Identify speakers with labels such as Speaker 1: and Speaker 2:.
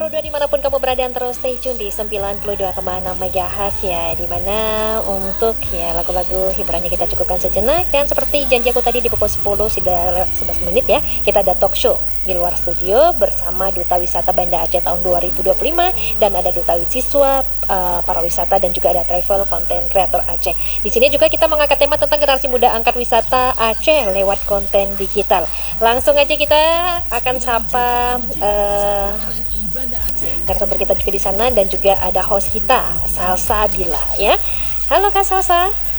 Speaker 1: Pro 2 dimanapun kamu berada, terus stay tune di 92,6 MHz ya, dimana untuk ya lagu-lagu hiburannya kita cukupkan sejenak. Dan seperti janji aku tadi di pukul 10 sudah 11 menit ya, kita ada talk show di luar studio bersama Duta Wisata Banda Aceh tahun 2025, dan ada Duta Siswa para wisata, dan juga ada travel content creator Aceh. Di sini juga kita mengangkat tema tentang generasi muda angkat wisata Aceh lewat konten digital. Langsung aja kita akan sapa narasumber kita juga di sana, dan juga ada host kita Salsa Bila ya. Halo Kak Salsa.